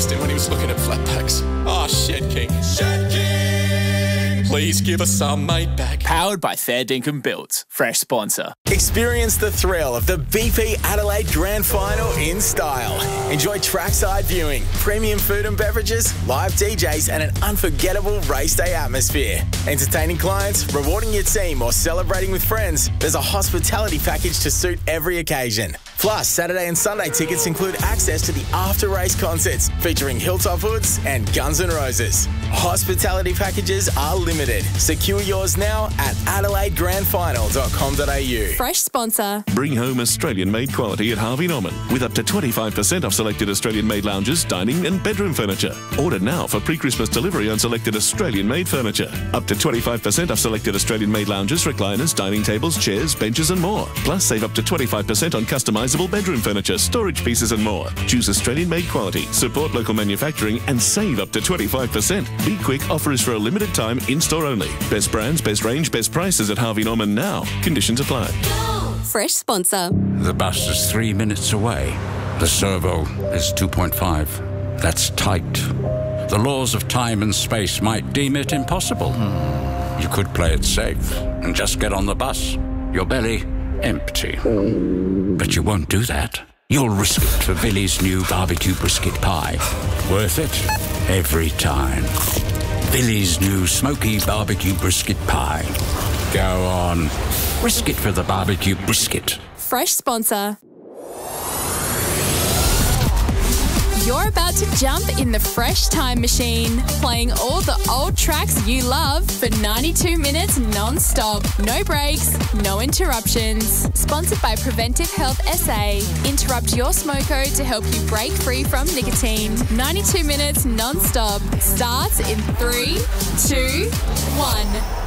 missed him when he was looking at flatbacks. Oh, Shed King. Shed King! Please give us some mate back. Powered by Fair Dinkum Built. Fresh sponsor. Experience the thrill of the BP Adelaide Grand Final in style. Enjoy trackside viewing, premium food and beverages, live DJs and an unforgettable race day atmosphere. Entertaining clients, rewarding your team or celebrating with friends, there's a hospitality package to suit every occasion. Plus, Saturday and Sunday tickets include access to the after-race concerts featuring Hilltop Hoods and Guns N' Roses. Hospitality packages are limited. Secure yours now at adelaidegrandfinal.com.au. Fresh sponsor. Bring home Australian-made quality at Harvey Norman with up to 25% off selected Australian-made lounges, dining and bedroom furniture. Order now for pre-Christmas delivery on selected Australian-made furniture. Up to 25% off selected Australian-made lounges, recliners, dining tables, chairs, benches and more. Plus, save up to 25% on customisable bedroom furniture, storage pieces and more. Choose Australian-made quality, support local manufacturing and save up to 25%. Be quick, offer is for a limited time, in-store only. Best brands, best range, best prices at Harvey Norman now. Conditions apply. Fresh sponsor. The bus is 3 minutes away. The servo is 2.5. That's tight. The laws of time and space might deem it impossible. You could play it safe and just get on the bus. Your belly empty. But you won't do that. You'll risk it for Billy's new barbecue brisket pie. Worth it every time. Billy's new smoky barbecue brisket pie. Go on. Risk it for the barbecue brisket. Fresh sponsor. You're about to jump in the Fresh Time Machine, playing all the old tracks you love for 92 minutes non-stop. No breaks, no interruptions. Sponsored by Preventive Health SA. Interrupt your smoko to help you break free from nicotine. 92 minutes non-stop. Starts in 3, 2, 1.